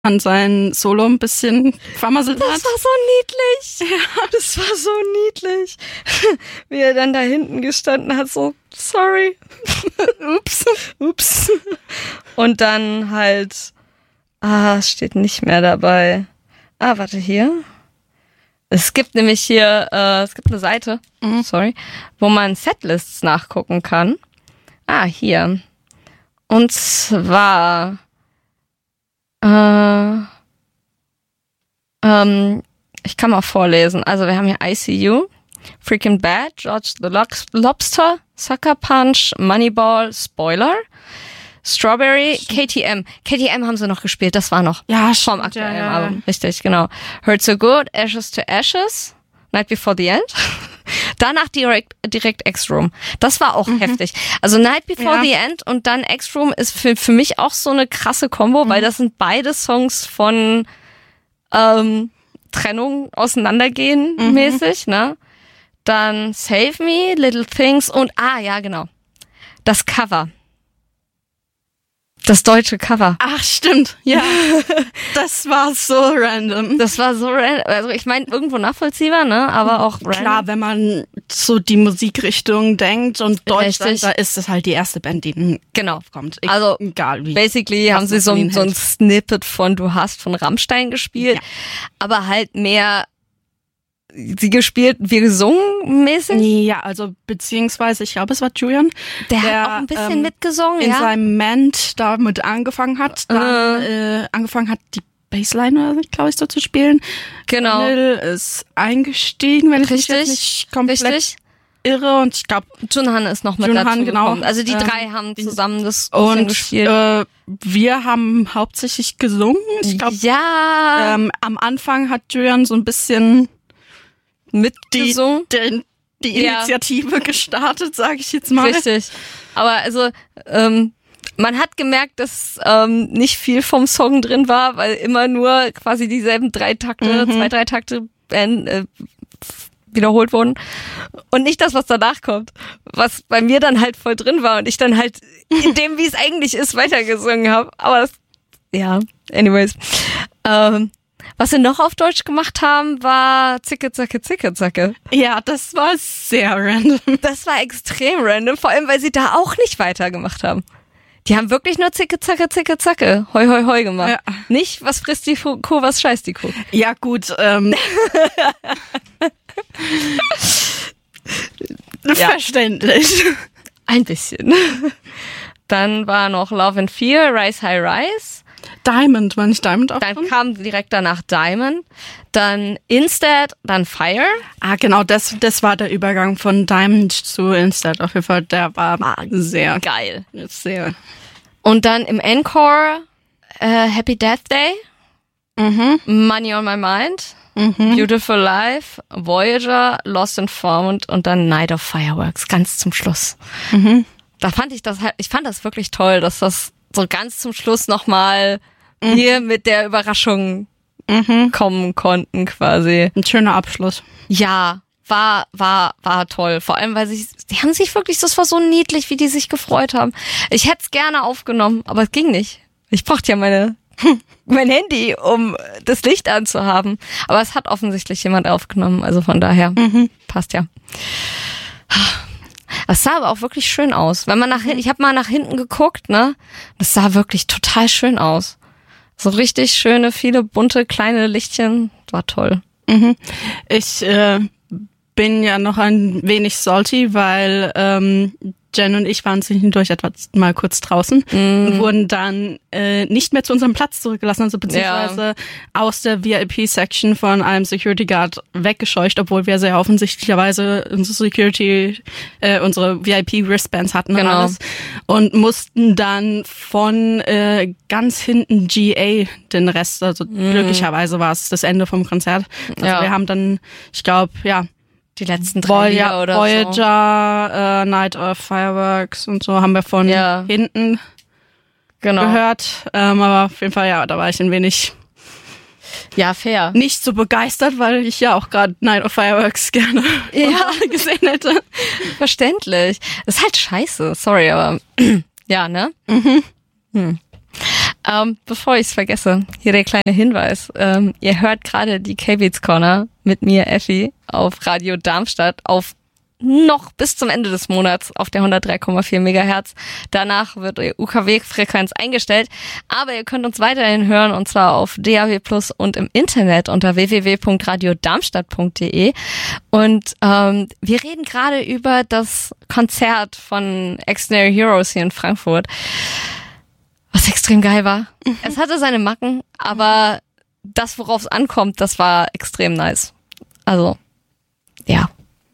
an sein Solo ein bisschen vermasselt hat. Das war so niedlich. Ja, das war so niedlich. Wie er dann da hinten gestanden hat, so, sorry. Ups. Und dann halt, es steht nicht mehr dabei. Warte, hier. Es gibt nämlich hier, es gibt eine Seite, wo man Setlists nachgucken kann. Hier. Und zwar, ich kann mal vorlesen. Also wir haben hier ICU, Freaking Bad, George the Lobster, Sucker Punch, Moneyball, Spoiler, Strawberry, KTM. KTM haben sie noch gespielt, das war noch vom aktuellen Album. Richtig, genau. Hurt So Good, Ashes to Ashes, Night Before the End. Danach direkt X-Room. Das war auch heftig. Also Night Before the End und dann X-Room ist für mich auch so eine krasse Kombo, weil das sind beide Songs von Trennung, Auseinandergehen mäßig, ne? Dann Save Me, Little Things und genau. Das Cover. Das deutsche Cover. Ach, stimmt. Ja. Das war so random. Also ich meine, irgendwo nachvollziehbar, ne? Aber auch random. Klar, wenn man so die Musikrichtung denkt und Deutschland, da ist es halt die erste Band, die kommt. Also egal wie. Basically haben sie so ein Snippet von Du hast von Rammstein gespielt, aber halt mehr sie gespielt, wir gesungen mäßig? Ja, also beziehungsweise, ich glaube, es war Julian, der hat auch ein bisschen mitgesungen, in seinem Ment damit angefangen hat, die Bassline, glaube ich, so zu spielen. Genau. Daniel ist eingestiegen, wenn ich mich jetzt nicht komplett irre, und ich glaube, Junhan ist noch mit dazu gekommen. Also die drei haben zusammen das gespielt. Wir haben hauptsächlich gesungen. Ich glaube, am Anfang hat Julian so ein bisschen mitgesungen. Die Initiative gestartet, sage ich jetzt mal. Richtig. Aber also man hat gemerkt, dass nicht viel vom Song drin war, weil immer nur quasi dieselben 3 Takte, 2-3 Takte wiederholt wurden. Und nicht das, was danach kommt. Was bei mir dann halt voll drin war und ich dann halt in dem, wie es eigentlich ist, weitergesungen habe. Aber anyways. Was wir noch auf Deutsch gemacht haben, war Zicke, Zacke, Zicke, Zacke. Ja, das war sehr random. Das war extrem random, vor allem, weil sie da auch nicht weitergemacht haben. Die haben wirklich nur Zicke, Zacke, Zicke, Zacke, Hoi, Hoi, Hoi gemacht. Ja. Nicht, was frisst die Kuh, was scheißt die Kuh. Ja, gut. Verständlich. Ein bisschen. Dann war noch Love and Fear, Rise High Rise. Diamond, war nicht Diamond auch? Dann kam direkt danach Diamond, dann Instead, dann Fire. Genau, das war der Übergang von Diamond zu Instead auf jeden Fall. Der war sehr geil. Sehr. Und dann im Encore Happy Death Day, Money on My Mind, Beautiful Life, Voyager, Lost and Found und dann Night of Fireworks, ganz zum Schluss. Da fand ich fand das wirklich toll, dass das so ganz zum Schluss nochmal hier mit der Überraschung kommen konnten quasi. Ein schöner Abschluss. Ja, war toll. Vor allem, weil die haben sich wirklich, das war so niedlich, wie die sich gefreut haben. Ich hätte es gerne aufgenommen, aber es ging nicht. Ich brauchte ja mein Handy, um das Licht anzuhaben. Aber es hat offensichtlich jemand aufgenommen, also von daher passt ja. Das sah aber auch wirklich schön aus. Wenn man ich habe mal nach hinten geguckt, ne? Das sah wirklich total schön aus. So richtig schöne, viele bunte, kleine Lichtchen. War toll. Ich bin ja noch ein wenig salty, weil Jen und ich waren zwischendurch etwas mal kurz draußen und wurden dann nicht mehr zu unserem Platz zurückgelassen, also beziehungsweise aus der VIP-Section von einem Security Guard weggescheucht, obwohl wir sehr offensichtlicherweise unsere VIP-Wristbands hatten und alles. Und mussten dann von ganz hinten GA den Rest, also glücklicherweise war es das Ende vom Konzert. Also wir haben dann, ich glaube, die letzten 3 Lieder oder Voyager, Night of Fireworks und so haben wir von hinten gehört. Aber auf jeden Fall, da war ich ein wenig fair. Nicht so begeistert, weil ich ja auch gerade Night of Fireworks gerne gesehen hätte. Verständlich. Das ist halt scheiße, sorry, aber ja, ne? Bevor ich es vergesse, hier der kleine Hinweis. Ihr hört gerade die K-Beats Corner mit mir, Effi, auf Radio Darmstadt, auf noch bis zum Ende des Monats auf der 103,4 Megahertz. Danach wird die UKW-Frequenz eingestellt. Aber ihr könnt uns weiterhin hören, und zwar auf DAB+ und im Internet unter www.radiodarmstadt.de. Und wir reden gerade über das Konzert von Extraordinary Heroes hier in Frankfurt, was extrem geil war. Es hatte seine Macken, aber das, worauf es ankommt, das war extrem nice. Also, ja.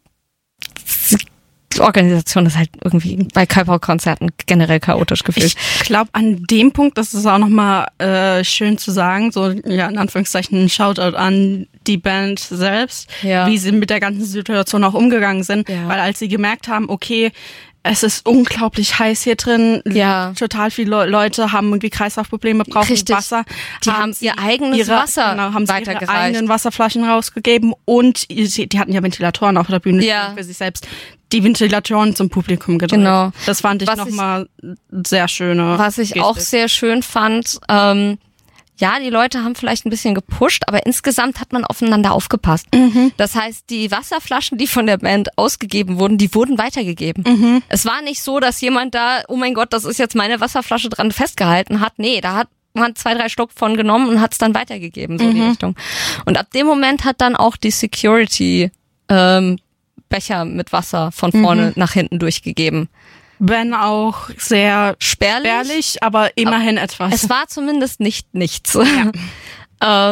Die Organisation ist halt irgendwie bei Kaipo-Konzerten generell chaotisch gefühlt. Ich glaube, an dem Punkt, das ist auch nochmal schön zu sagen, so ja in Anführungszeichen ein Shoutout an die Band selbst, wie sie mit der ganzen Situation auch umgegangen sind, weil als sie gemerkt haben, okay, es ist unglaublich heiß hier drin. Ja. Total viele Leute haben irgendwie Kreislaufprobleme, brauchen Wasser. Die haben ihr eigenes Wasser haben sie weitergereicht. ihre eigenen Wasserflaschen rausgegeben und die hatten ja Ventilatoren auf der Bühne für sich selbst. Die Ventilatoren zum Publikum gedreht. Genau. Das fand ich nochmal sehr schöne Was ich auch sehr schön fand, ja, die Leute haben vielleicht ein bisschen gepusht, aber insgesamt hat man aufeinander aufgepasst. Das heißt, die Wasserflaschen, die von der Band ausgegeben wurden, die wurden weitergegeben. Es war nicht so, dass jemand da, oh mein Gott, das ist jetzt meine Wasserflasche, dran festgehalten hat. Nee, da hat man 2-3 Stück von genommen und hat es dann weitergegeben, so in die Richtung. Und ab dem Moment hat dann auch die Security Becher mit Wasser von vorne nach hinten durchgegeben. Wenn auch sehr spärlich, aber immerhin etwas. Es war zumindest nicht nichts. Ja.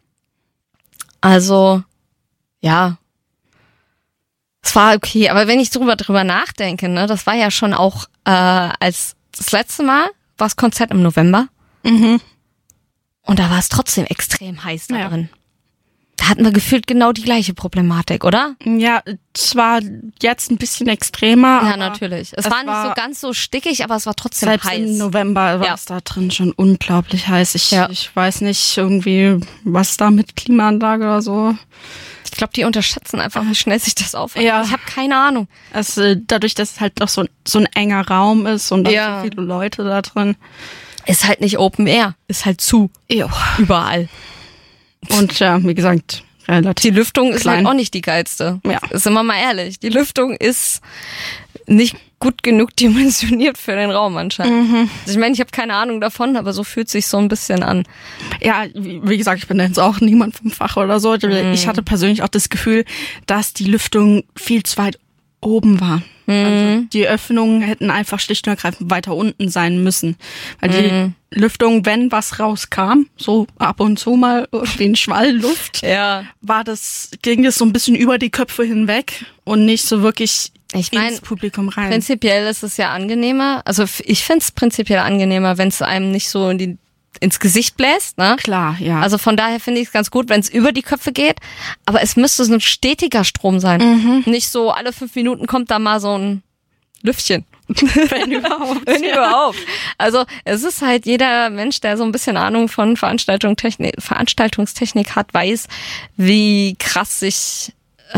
Also, ja. Es war okay, aber wenn ich drüber nachdenke, ne, das war ja schon auch als das letzte Mal war das Konzert im November. Und da war es trotzdem extrem heiß da drin. Da hatten wir gefühlt genau die gleiche Problematik, oder? Ja, zwar jetzt ein bisschen extremer. Ja, natürlich. Es war nicht so ganz so stickig, aber es war trotzdem selbst heiß. Im November war es da drin schon unglaublich heiß. Ich weiß nicht irgendwie, was da mit Klimaanlage oder so. Ich glaube, die unterschätzen einfach, wie schnell sich das aufhält. Ja. Ich habe keine Ahnung. Dadurch, dass es halt doch so ein enger Raum ist und so viele Leute da drin. Ist halt nicht Open Air, ist halt zu. Überall. Und ja, wie gesagt, relativ die Lüftung ist klein. halt auch nicht die geilste. Ja. Sind wir mal ehrlich. Die Lüftung ist nicht gut genug dimensioniert für den Raum anscheinend. Also ich meine, ich habe keine Ahnung davon, aber so fühlt sich so ein bisschen an. Ja, wie gesagt, ich bin jetzt auch niemand vom Fach oder so. Ich hatte persönlich auch das Gefühl, dass die Lüftung viel zu weit oben war. Also die Öffnungen hätten einfach schlicht und ergreifend weiter unten sein müssen. Weil die Lüftung, wenn was rauskam, so ab und zu mal irgendwie ein Schwall Luft, ging es so ein bisschen über die Köpfe hinweg und nicht so wirklich ins Publikum rein. Prinzipiell ist es ja angenehmer, also ich finde es prinzipiell angenehmer, wenn es einem nicht so ins Gesicht bläst, ne? Klar, ja. Also von daher finde ich es ganz gut, wenn es über die Köpfe geht, aber es müsste so ein stetiger Strom sein. Nicht so alle 5 Minuten kommt da mal so ein Lüftchen. Wenn überhaupt. Wenn überhaupt. Also es ist halt jeder Mensch, der so ein bisschen Ahnung von Veranstaltungstechnik hat, weiß, wie krass sich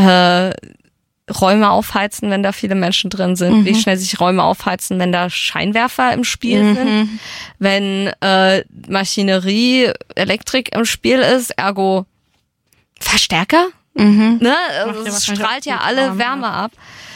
Räume aufheizen, wenn da viele Menschen drin sind, wie schnell sich Räume aufheizen, wenn da Scheinwerfer im Spiel sind, wenn Maschinerie, Elektrik im Spiel ist, ergo Verstärker, ne? Also es strahlt ja alle Wärme ab.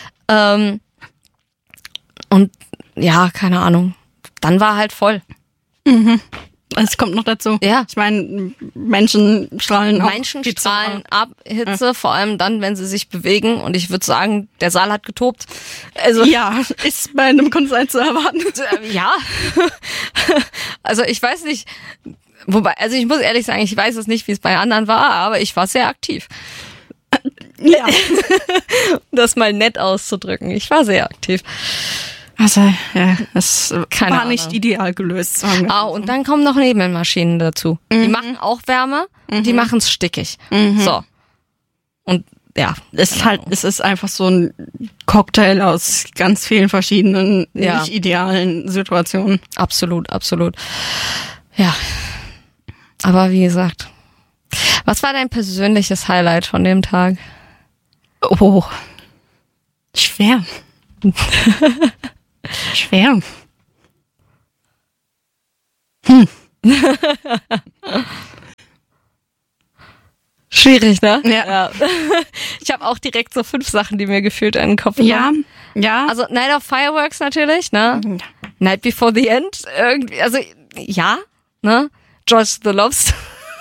Und ja, keine Ahnung. Dann war halt voll. Es kommt noch dazu. Ja. Ich meine, Menschen strahlen ab Hitze, vor allem dann, wenn sie sich bewegen. Und ich würde sagen, der Saal hat getobt. Also ja, ist bei einem Konzert zu erwarten. Ja. Also ich weiß nicht, also ich muss ehrlich sagen, ich weiß es nicht, wie es bei anderen war, aber ich war sehr aktiv. Ja. Um das mal nett auszudrücken. Ich war sehr aktiv. Also, ja, es war nicht ideal gelöst. Sagen wir. Und dann kommen noch Nebelmaschinen dazu. Die machen auch Wärme, die machen es stickig. So. Und ja. Es ist einfach so ein Cocktail aus ganz vielen verschiedenen, nicht idealen Situationen. Absolut, absolut. Ja. Aber wie gesagt. Was war dein persönliches Highlight von dem Tag? Oh. Schwer. Schwer. Schwierig, ne? Ja. Ich habe auch direkt so 5 Sachen, die mir gefühlt in den Kopf kommen. Ja. Also Night of Fireworks natürlich, ne? Ja. Night Before the End, irgendwie, also ja, ne? George the Lobster.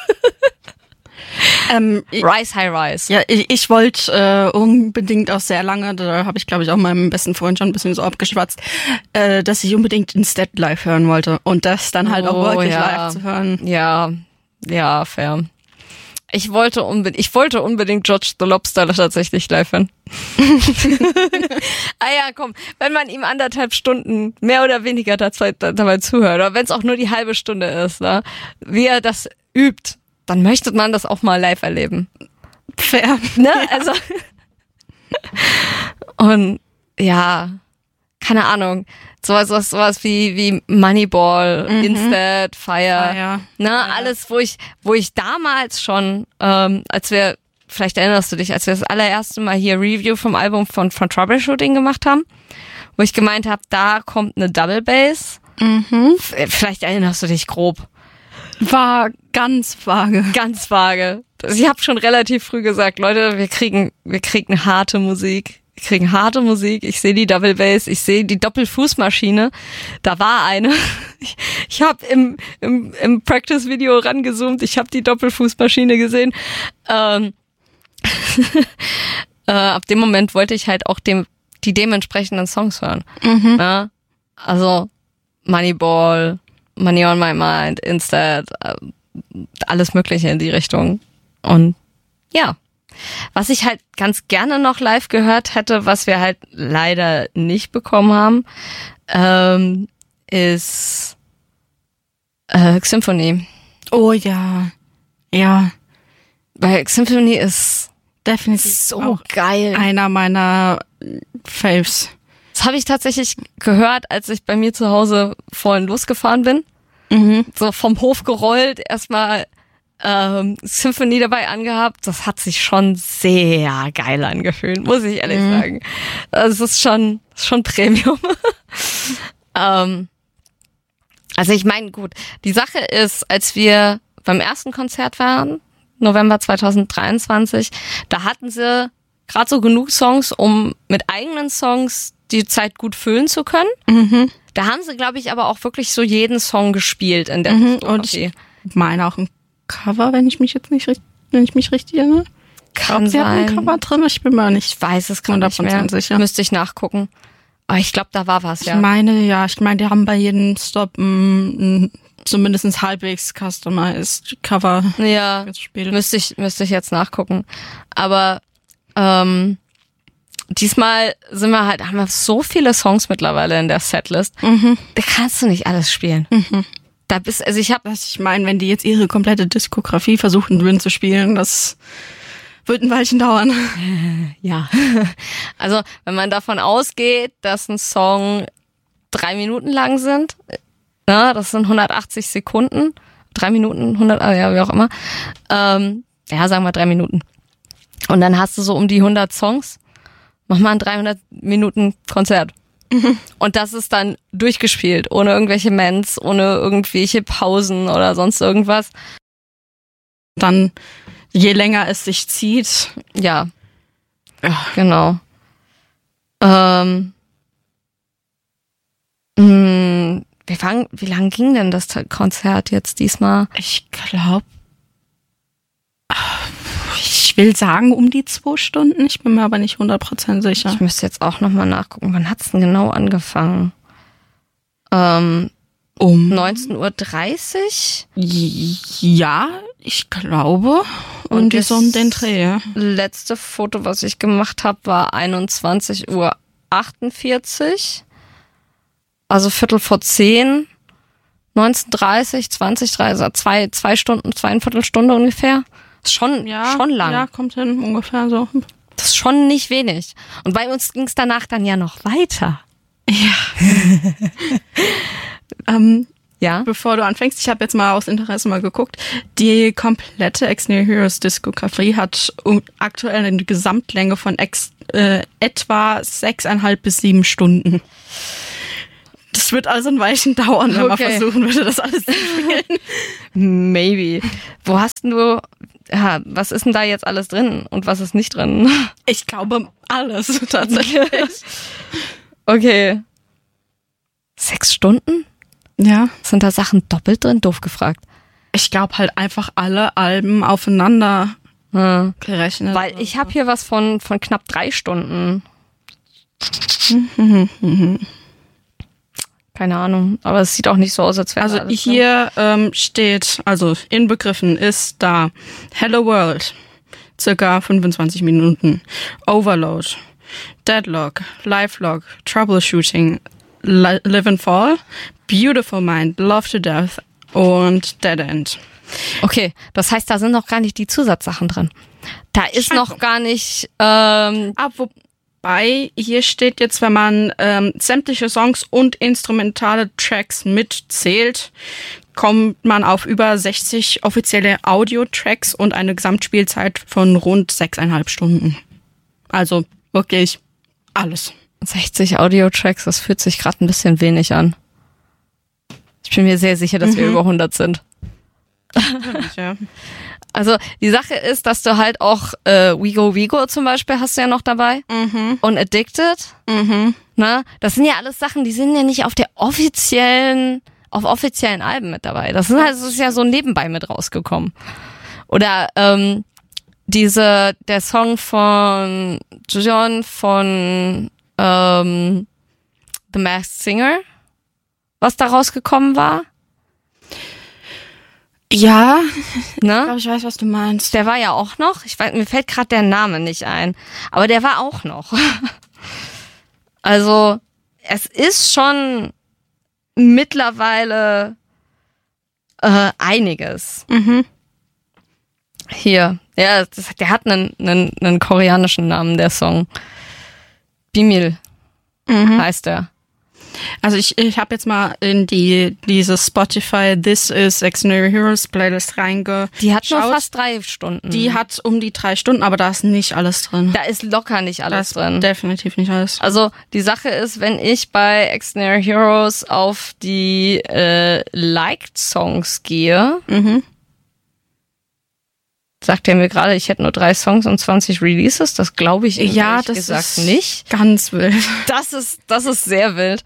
Rise High Rise. Ja, ich wollte unbedingt auch sehr lange, da habe ich glaube ich auch meinem besten Freund schon ein bisschen so abgeschwatzt, dass ich unbedingt Instead live hören wollte und das dann halt auch wirklich live zu hören. Ja, fair. Ich wollte unbedingt George the Lobster tatsächlich live hören. Ja, komm, wenn man ihm 1,5 Stunden mehr oder weniger dabei zuhört, oder wenn es auch nur die halbe Stunde ist, ne, wie er das übt, dann möchte man das auch mal live erleben. Fair. Ne? Ja. Also. Und ja, keine Ahnung. Sowas wie Moneyball, Instead, Fire. Ne, alles, wo ich damals schon, als wir, vielleicht erinnerst du dich, als wir das allererste Mal hier Review vom Album von Troubleshooting gemacht haben, wo ich gemeint habe, da kommt eine Double Bass. Vielleicht erinnerst du dich grob. War ganz vage. Ganz vage. Ich habe schon relativ früh gesagt, Leute, wir kriegen harte Musik. Wir kriegen harte Musik. Ich sehe die Double Bass, ich sehe die Doppelfußmaschine. Da war eine. Ich habe im Practice-Video rangezoomt. Ich habe die Doppelfußmaschine gesehen. Ab dem Moment wollte ich halt auch die dementsprechenden Songs hören. Ja? Also Moneyball, Money on My Mind, Instead, alles Mögliche in die Richtung. Und ja, was ich halt ganz gerne noch live gehört hätte, was wir halt leider nicht bekommen haben, ist Symphony. Oh ja. Ja. Weil Symphony ist definitiv so geil. Einer meiner Faves. Das habe ich tatsächlich gehört, als ich bei mir zu Hause vorhin losgefahren bin. So vom Hof gerollt, erstmal Symphony dabei angehabt. Das hat sich schon sehr geil angefühlt, muss ich ehrlich sagen. Also es ist schon Premium. Also ich meine, gut, die Sache ist, als wir beim ersten Konzert waren, November 2023, da hatten sie gerade so genug Songs, um mit eigenen Songs die Zeit gut füllen zu können. Da haben sie, glaube ich, aber auch wirklich so jeden Song gespielt in der Und ich meine auch ein Cover, wenn ich mich richtig erinnere. Kann sie sein. Hat ein Cover drin, ich bin mir nicht. Ich weiß es gerade nicht mehr. Sicher. Müsste ich nachgucken. Aber ich glaube, da war was, ja. Ich meine, die haben bei jedem Stop zumindest halbwegs customized Cover gespielt. Müsste ich jetzt nachgucken. Aber diesmal haben wir so viele Songs mittlerweile in der Setlist. Da kannst du nicht alles spielen. Ich meine, wenn die jetzt ihre komplette Diskografie versuchen würden zu spielen, das wird ein Weilchen dauern. Ja. Also, wenn man davon ausgeht, dass ein Song 3 Minuten lang sind, das sind 180 Sekunden, 3 Minuten, 100, wie auch immer. Sagen wir 3 Minuten. Und dann hast du so um die 100 Songs. Mach mal ein 300 Minuten Konzert. Und das ist dann durchgespielt, ohne irgendwelche Ments, ohne irgendwelche Pausen oder sonst irgendwas. Dann, je länger es sich zieht. Ja. Genau. Wie lang ging denn das Konzert jetzt diesmal? Ich glaube, ich will sagen um die 2 Stunden. Ich bin mir aber nicht 100% sicher. Ich müsste jetzt auch nochmal nachgucken. Wann hat's denn genau angefangen? Um 19:30 Uhr? Ja, ich glaube. Und so um den Dreh. Letzte Foto, was ich gemacht habe, war 21:48 Uhr. Also 9:45, 19:30, 20:30, 2 Stunden, 2,25 Stunden ungefähr. Ist schon lang. Ja, kommt hin, ungefähr so. Das ist schon nicht wenig. Und bei uns ging es danach dann ja noch weiter. Ja. Bevor du anfängst, ich habe jetzt mal aus Interesse mal geguckt. Die komplette Ex-Neo Heroes Diskografie hat aktuell eine Gesamtlänge von etwa 6,5 bis 7 Stunden. Das wird also ein Weilchen dauern, wenn man versuchen würde, das alles zu spielen. Maybe. Wo hast du, ja, was ist denn da jetzt alles drin und was ist nicht drin? Ich glaube, alles tatsächlich. Okay. 6 Stunden? Ja. Sind da Sachen doppelt drin? Doof gefragt. Ich glaube halt einfach alle Alben aufeinander gerechnet. Weil ich habe hier was von knapp 3 Stunden. Keine Ahnung, aber es sieht auch nicht so aus, als wäre Also alles hier steht, also inbegriffen ist da Hello World, circa 25 Minuten, Overload, Deadlock, Lifelog, Troubleshooting, Live and Fall, Beautiful Mind, Love to Death und Dead End. Okay, das heißt, da sind noch gar nicht die Zusatzsachen drin. Da ist noch gar nicht... Wobei, hier steht jetzt, wenn man sämtliche Songs und instrumentale Tracks mitzählt, kommt man auf über 60 offizielle Audio-Tracks und eine Gesamtspielzeit von rund 6,5 Stunden. Also wirklich alles. 60 Audio-Tracks, das fühlt sich gerade ein bisschen wenig an. Ich bin mir sehr sicher, dass wir über 100 sind. Ja. Also die Sache ist, dass du halt auch WeGo zum Beispiel hast du ja noch dabei und Addicted. Ne? Das sind ja alles Sachen, die sind ja nicht auf offiziellen Alben mit dabei. Das ist ja so nebenbei mit rausgekommen. Oder der Song von John von The Masked Singer, was da rausgekommen war. Ja, ne? Ich glaube, ich weiß, was du meinst. Der war ja auch noch. Mir fällt gerade der Name nicht ein. Aber der war auch noch. Also, es ist schon mittlerweile einiges. Hier. Ja, der hat einen koreanischen Namen, der Song. Bimil heißt der. Also ich habe jetzt mal in diese Spotify This is Extraordinary Heroes Playlist reingeschaut. Die hat nur fast 3 Stunden. Die hat um die 3 Stunden, aber da ist nicht alles drin. Da ist locker nicht alles drin. Definitiv nicht alles. Also die Sache ist, wenn ich bei Extraordinary Heroes auf die Liked Songs gehe, sagt er mir gerade, ich hätte nur 3 Songs und 20 Releases. Das glaube ich ehrlich gesagt nicht. Ganz wild. Das ist sehr wild.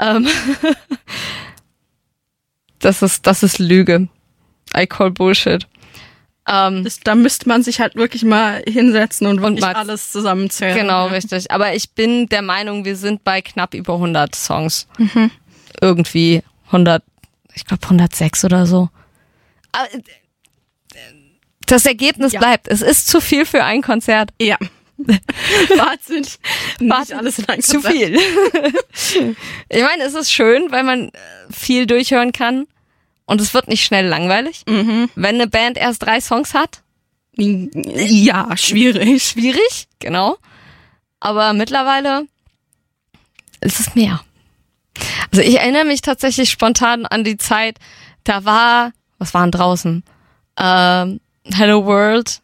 Das ist Lüge. I call Bullshit. Da müsste man sich halt wirklich mal hinsetzen und wirklich alles zusammenzählen. Genau, richtig. Aber ich bin der Meinung, wir sind bei knapp über 100 Songs. Irgendwie 100, ich glaube 106 oder so. Aber das Ergebnis bleibt. Es ist zu viel für ein Konzert. Ja. Wahnsinn. Nicht alles in ein Konzert. Zu viel. Ich meine, es ist schön, weil man viel durchhören kann und es wird nicht schnell langweilig. Wenn eine Band erst 3 Songs hat. Ja, schwierig. Schwierig, genau. Aber mittlerweile ist es mehr. Also ich erinnere mich tatsächlich spontan an die Zeit, was waren draußen? Hello World,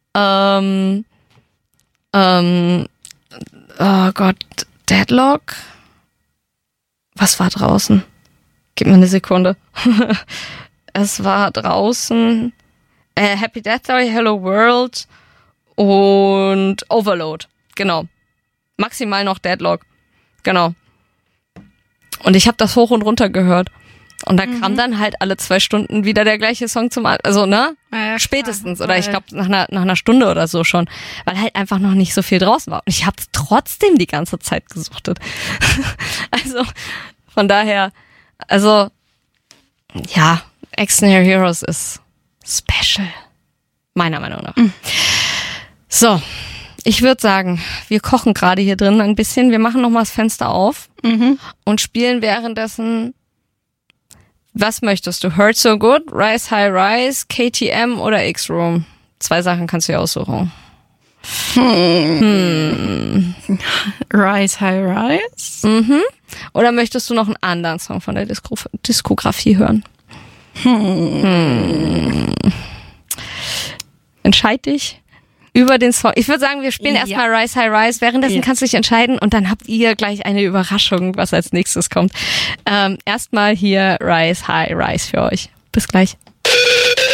oh Gott, Deadlock. Was war draußen? Gib mir eine Sekunde. Es war draußen Happy Death Day, Hello World und Overload. Genau. Maximal noch Deadlock. Genau. Und ich habe das hoch und runter gehört. Und da kam dann halt alle 2 Stunden wieder der gleiche Song also, ne? Ja, spätestens. Oder ich glaube nach einer Stunde oder so schon. Weil halt einfach noch nicht so viel draußen war. Und ich habe trotzdem die ganze Zeit gesuchtet. Also, von daher, ja, Extraordinary Heroes ist special. Meiner Meinung nach. So, ich würde sagen, wir kochen gerade hier drin ein bisschen. Wir machen nochmal das Fenster auf und spielen währenddessen. Was möchtest du? Hurt So Good, Rise High Rise, KTM oder X-Room? 2 Sachen kannst du dir aussuchen. Rise High Rise? Oder möchtest du noch einen anderen Song von der Diskografie hören? Entscheid dich. über den Song. Ich würde sagen, wir spielen erstmal Rise High Rise. Währenddessen kannst du dich entscheiden und dann habt ihr gleich eine Überraschung, was als nächstes kommt. Erstmal hier Rise High Rise für euch. Bis gleich.